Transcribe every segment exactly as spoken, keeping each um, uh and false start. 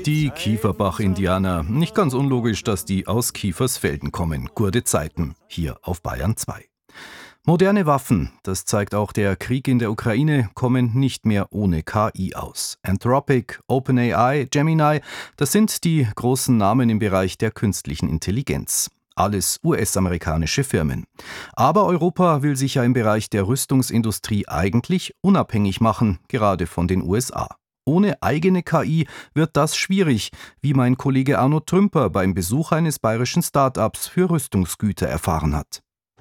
Die Kieferbach-Indianer. Nicht ganz unlogisch, dass die aus Kiefersfelden kommen. Gute Zeiten, hier auf Bayern zwei. Moderne Waffen, das zeigt auch der Krieg in der Ukraine, kommen nicht mehr ohne K I aus. Anthropic, OpenAI, Gemini, das sind die großen Namen im Bereich der künstlichen Intelligenz. Alles U S-amerikanische Firmen. Aber Europa will sich ja im Bereich der Rüstungsindustrie eigentlich unabhängig machen, gerade von den U S A. Ohne eigene K I wird das schwierig, wie mein Kollege Arno Trümper beim Besuch eines bayerischen Start-ups für Rüstungsgüter erfahren hat.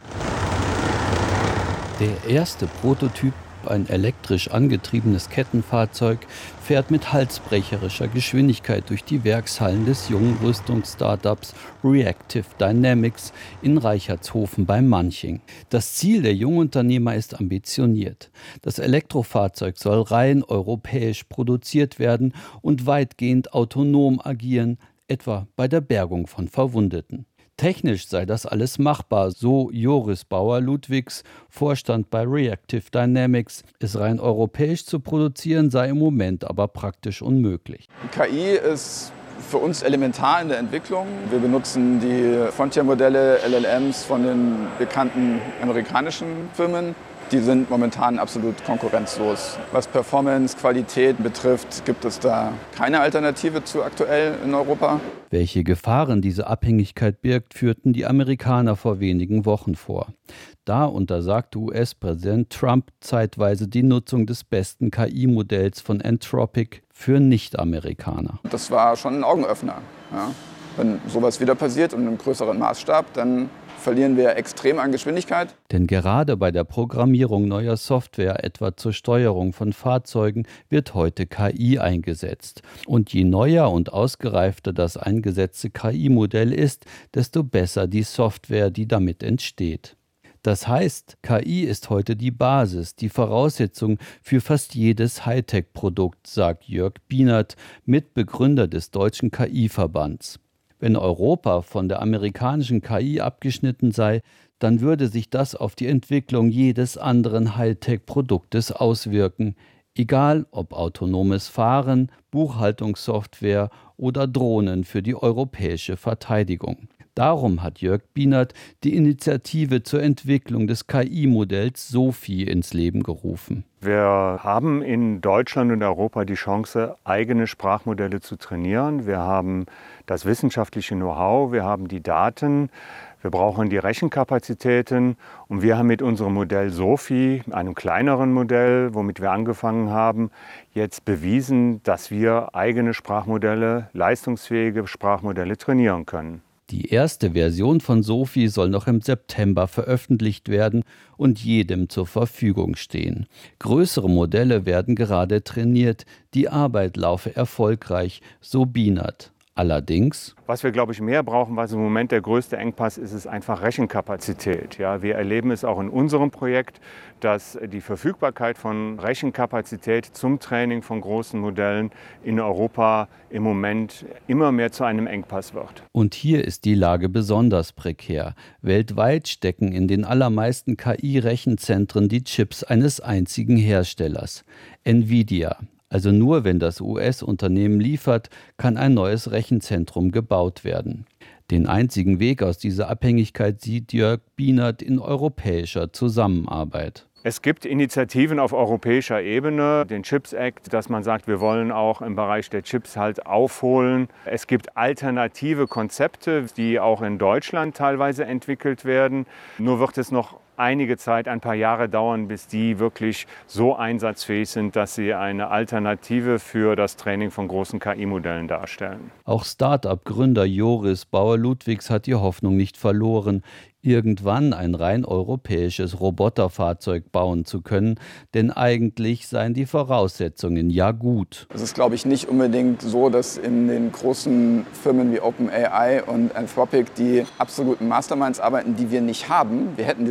Der erste Prototyp, ein elektrisch angetriebenes Kettenfahrzeug, fährt mit halsbrecherischer Geschwindigkeit durch die Werkshallen des jungen Rüstungs-Startups Reactive Dynamics in Reichertshofen bei Manching. Das Ziel der Jungunternehmer ist ambitioniert. Das Elektrofahrzeug soll rein europäisch produziert werden und weitgehend autonom agieren, etwa bei der Bergung von Verwundeten. Technisch sei das alles machbar, so Joris Bauer-Ludwigs, Vorstand bei Reactive Dynamics. Es rein europäisch zu produzieren sei im Moment aber praktisch unmöglich. K I ist für uns elementar in der Entwicklung. Wir benutzen die Frontier-Modelle, L L Ms von den bekannten amerikanischen Firmen. Die sind momentan absolut konkurrenzlos. Was Performance, Qualität betrifft, gibt es da keine Alternative zu aktuell in Europa. Welche Gefahren diese Abhängigkeit birgt, führten die Amerikaner vor wenigen Wochen vor. Da untersagte U S-Präsident Trump zeitweise die Nutzung des besten K I-Modells von Anthropic für Nicht-Amerikaner. Das war schon ein Augenöffner. Ja. Wenn sowas wieder passiert und in einem größeren Maßstab, dann verlieren wir extrem an Geschwindigkeit. Denn gerade bei der Programmierung neuer Software, etwa zur Steuerung von Fahrzeugen, wird heute K I eingesetzt. Und je neuer und ausgereifter das eingesetzte K I-Modell ist, desto besser die Software, die damit entsteht. Das heißt, K I ist heute die Basis, die Voraussetzung für fast jedes Hightech-Produkt, sagt Jörg Bienert, Mitbegründer des Deutschen K I-Verbands. Wenn Europa von der amerikanischen K I abgeschnitten sei, dann würde sich das auf die Entwicklung jedes anderen Hightech-Produktes auswirken, egal ob autonomes Fahren, Buchhaltungssoftware oder Drohnen für die europäische Verteidigung. Darum hat Jörg Bienert die Initiative zur Entwicklung des K I-Modells SOFI ins Leben gerufen. Wir haben in Deutschland und Europa die Chance, eigene Sprachmodelle zu trainieren. Wir haben das wissenschaftliche Know-how, wir haben die Daten, wir brauchen die Rechenkapazitäten und wir haben mit unserem Modell SOFI, einem kleineren Modell, womit wir angefangen haben, jetzt bewiesen, dass wir eigene Sprachmodelle, leistungsfähige Sprachmodelle trainieren können. Die erste Version von SOFI soll noch im September veröffentlicht werden und jedem zur Verfügung stehen. Größere Modelle werden gerade trainiert, die Arbeit laufe erfolgreich, so Bienert. Allerdings, was wir, glaube ich, mehr brauchen, was im Moment der größte Engpass ist, ist einfach Rechenkapazität. Ja, wir erleben es auch in unserem Projekt, dass die Verfügbarkeit von Rechenkapazität zum Training von großen Modellen in Europa im Moment immer mehr zu einem Engpass wird. Und hier ist die Lage besonders prekär. Weltweit stecken in den allermeisten K I-Rechenzentren die Chips eines einzigen Herstellers, Nvidia. Also nur wenn das U S-Unternehmen liefert, kann ein neues Rechenzentrum gebaut werden. Den einzigen Weg aus dieser Abhängigkeit sieht Jörg Bienert in europäischer Zusammenarbeit. Es gibt Initiativen auf europäischer Ebene, den Chips Act, dass man sagt, wir wollen auch im Bereich der Chips halt aufholen. Es gibt alternative Konzepte, die auch in Deutschland teilweise entwickelt werden. Nur wird es noch einige Zeit, ein paar Jahre dauern, bis die wirklich so einsatzfähig sind, dass sie eine Alternative für das Training von großen K I-Modellen darstellen. Auch Start-up-Gründer Joris Bauer-Ludwigs hat die Hoffnung nicht verloren, irgendwann ein rein europäisches Roboterfahrzeug bauen zu können, denn eigentlich seien die Voraussetzungen ja gut. Es ist, glaube ich, nicht unbedingt so, dass in den großen Firmen wie OpenAI und Anthropic die absoluten Masterminds arbeiten, die wir nicht haben. Wir hätten